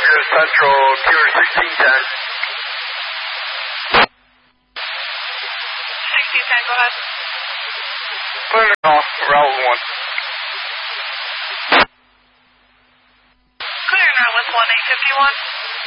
Roger, Central, Cure 1610. 1610, go ahead. Clear off, route 1. Clear now with 1851.